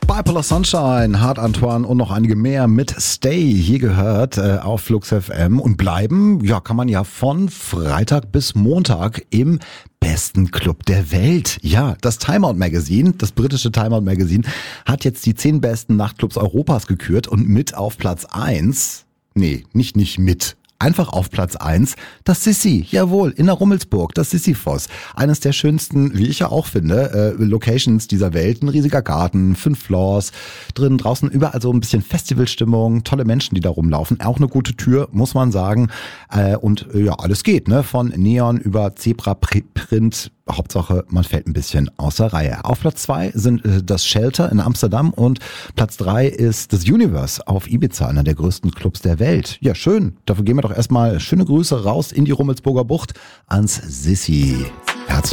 Bipolar Sunshine, Hart Antoine und noch einige mehr mit Stay hier gehört auf Flux FM und bleiben, ja, kann man ja von Freitag bis Montag im besten Club der Welt. Ja, das Time Out Magazine, das britische Time Out Magazine, hat jetzt die 10 besten Nachtclubs Europas gekürt und mit auf Platz 1, nee, nicht mit, einfach auf Platz 1, das Sissi, jawohl, in der Rummelsburg, das Sisyphos. Eines der schönsten, wie ich ja auch finde, Locations dieser Welt. Ein riesiger Garten, 5 Floors, drinnen, draußen, überall so ein bisschen Festivalstimmung, tolle Menschen, die da rumlaufen. Auch eine gute Tür, muss man sagen. Und ja, alles geht, ne? Von Neon über Zebra-Print, Hauptsache, man fällt ein bisschen aus der Reihe. Auf Platz 2 sind das Shelter in Amsterdam und Platz 3 ist das Universe auf Ibiza, einer der größten Clubs der Welt. Ja, schön. Dafür gehen wir doch erstmal schöne Grüße raus in die Rummelsburger Bucht ans Sissi.